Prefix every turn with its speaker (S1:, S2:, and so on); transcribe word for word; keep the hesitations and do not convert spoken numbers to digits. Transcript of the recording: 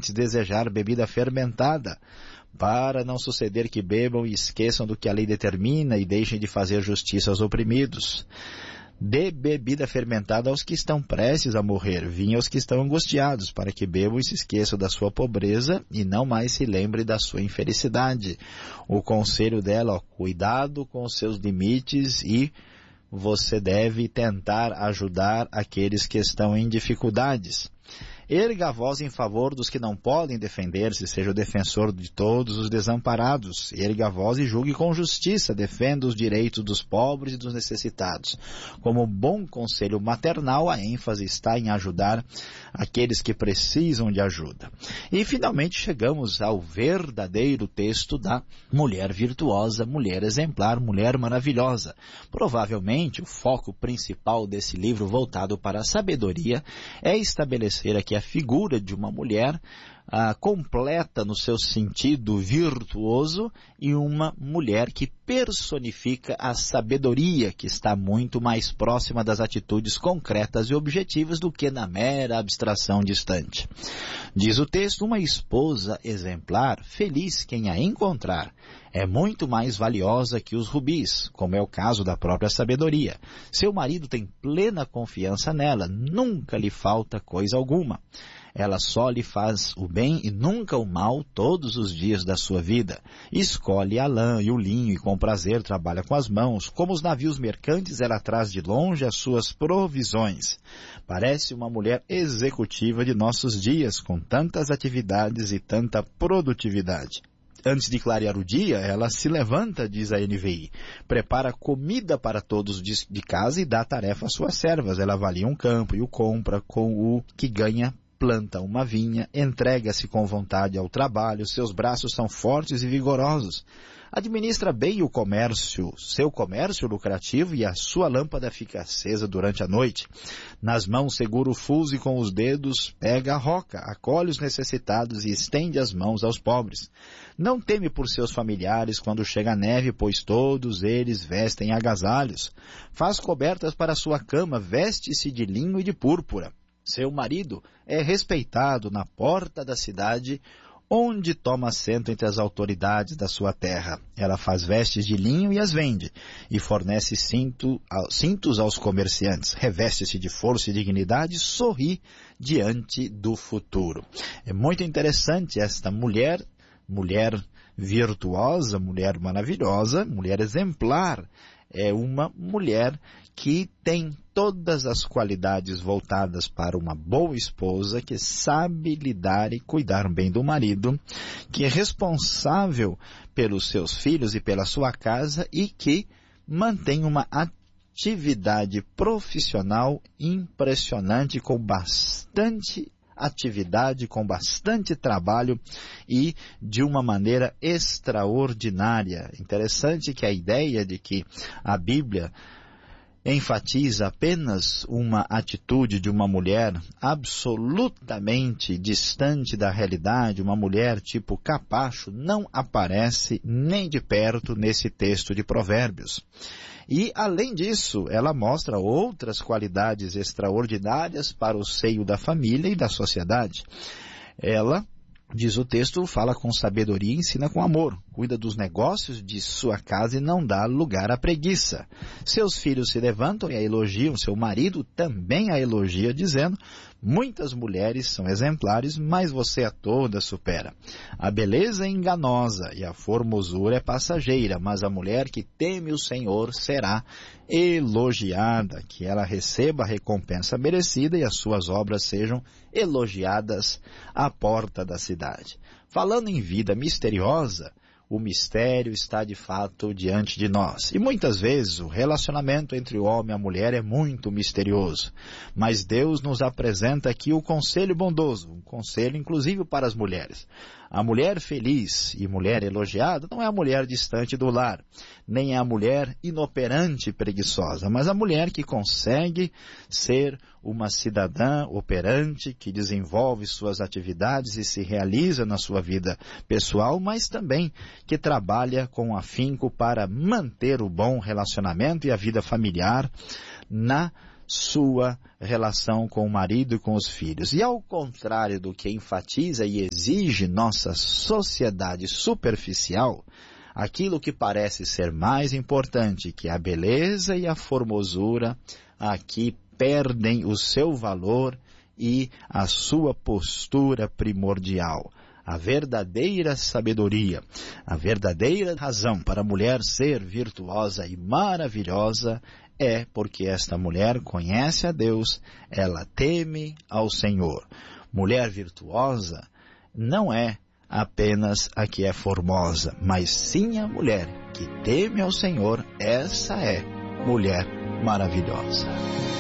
S1: antes desejar bebida fermentada, para não suceder que bebam e esqueçam do que a lei determina e deixem de fazer justiça aos oprimidos. Dê bebida fermentada aos que estão prestes a morrer, vinho aos que estão angustiados, para que bebam e se esqueçam da sua pobreza e não mais se lembrem da sua infelicidade. O conselho dela, ó, cuidado com os seus limites e você deve tentar ajudar aqueles que estão em dificuldades. Erga a voz em favor dos que não podem defender-se, seja o defensor de todos os desamparados. Erga a voz e julgue com justiça, defenda os direitos dos pobres e dos necessitados. Como bom conselho maternal, a ênfase está em ajudar aqueles que precisam de ajuda. E finalmente chegamos ao verdadeiro texto da mulher virtuosa, mulher exemplar, mulher maravilhosa. Provavelmente o foco principal desse livro voltado para a sabedoria é estabelecer aqui a figura de uma mulher ah, completa no seu sentido virtuoso e uma mulher que personifica a sabedoria, que está muito mais próxima das atitudes concretas e objetivas do que na mera abstração distante. Diz o texto, uma esposa exemplar, feliz quem a encontrar, é muito mais valiosa que os rubis, como é o caso da própria sabedoria. Seu marido tem plena confiança nela, nunca lhe falta coisa alguma. Ela só lhe faz o bem e nunca o mal todos os dias da sua vida. Escolhe a lã e o linho e com prazer trabalha com as mãos. Como os navios mercantes, ela traz de longe as suas provisões. Parece uma mulher executiva de nossos dias, com tantas atividades e tanta produtividade. Antes de clarear o dia, ela se levanta, diz a N V I, prepara comida para todos de casa e dá tarefa às suas servas. Ela avalia um campo e o compra com o que ganha, planta uma vinha, entrega-se com vontade ao trabalho, seus braços são fortes e vigorosos. Administra bem o comércio, seu comércio lucrativo e a sua lâmpada fica acesa durante a noite. Nas mãos segura o fuso e com os dedos pega a roca, acolhe os necessitados e estende as mãos aos pobres. Não teme por seus familiares quando chega a neve, pois todos eles vestem agasalhos. Faz cobertas para sua cama, veste-se de linho e de púrpura. Seu marido é respeitado na porta da cidade, onde toma assento entre as autoridades da sua terra. Ela faz vestes de linho e as vende, e fornece cinto, cintos aos comerciantes. Reveste-se de força e dignidade, sorri diante do futuro. É muito interessante esta mulher, mulher virtuosa, mulher maravilhosa, mulher exemplar. É uma mulher que tem todas as qualidades voltadas para uma boa esposa, que sabe lidar e cuidar bem do marido, que é responsável pelos seus filhos e pela sua casa e que mantém uma atividade profissional impressionante com bastante atividade, com bastante trabalho e de uma maneira extraordinária. Interessante que a ideia de que a Bíblia enfatiza apenas uma atitude de uma mulher absolutamente distante da realidade, uma mulher tipo capacho, não aparece nem de perto nesse texto de Provérbios. E, além disso, ela mostra outras qualidades extraordinárias para o seio da família e da sociedade. Ela, diz o texto, fala com sabedoria e ensina com amor. Cuida dos negócios de sua casa e não dá lugar à preguiça. Seus filhos se levantam e a elogiam. Seu marido também a elogia, dizendo, muitas mulheres são exemplares, mas você a todas supera. A beleza é enganosa e a formosura é passageira, mas a mulher que teme o Senhor será elogiada. Que ela receba a recompensa merecida e as suas obras sejam elogiadas à porta da cidade. Falando em vida misteriosa, o mistério está de fato diante de nós. E muitas vezes o relacionamento entre o homem e a mulher é muito misterioso. Mas Deus nos apresenta aqui o conselho bondoso, um conselho inclusive para as mulheres. A mulher feliz e mulher elogiada não é a mulher distante do lar, nem é a mulher inoperante e preguiçosa, mas a mulher que consegue ser uma cidadã operante, que desenvolve suas atividades e se realiza na sua vida pessoal, mas também que trabalha com afinco para manter o bom relacionamento e a vida familiar na sua relação com o marido e com os filhos. E ao contrário do que enfatiza e exige nossa sociedade superficial, aquilo que parece ser mais importante, que a beleza e a formosura, aqui perdem o seu valor e a sua postura primordial. A verdadeira sabedoria, a verdadeira razão para a mulher ser virtuosa e maravilhosa é porque esta mulher conhece a Deus, ela teme ao Senhor. Mulher virtuosa não é apenas a que é formosa, mas sim a mulher que teme ao Senhor, essa é mulher maravilhosa.